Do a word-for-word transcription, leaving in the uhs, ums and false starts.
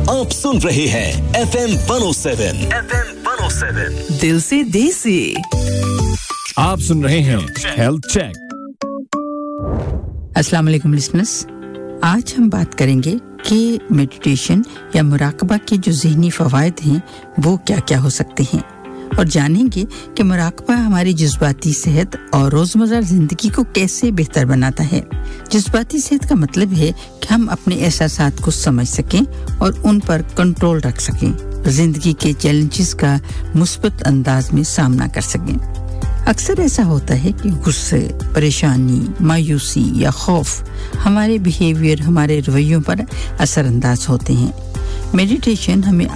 आप सुन रहे हैं F M one oh seven F M one oh seven दिल से देसी आप सुन रहे हैं हेल्थ चेक अस्सलाम वालेकुम लिसनर्स आज हम बात करेंगे कि मेडिटेशन या मुराकबा के जो ज़हनी फ़वाइद हैं वो क्या-क्या हो सकते हैं और जानेंगे कि मुराकबा हमारी जज्बाती सेहत और रोज़मर्रा ज़िंदगी को कैसे बेहतर बनाता है। जज्बाती सेहत का मतलब है कि हम अपने एहसासात को समझ सकें और उन पर कंट्रोल रख सकें, ज़िंदगी के चैलेंजेस का मुस्बत अंदाज में सामना कर सकें। अक्सर ऐसा होता है कि गुस्से, परेशानी, मायूसी या खौफ हमारे बिहेवियर, हमारे रवैयों पर असरअंदाज होते हैं। मेडिटेशन हमें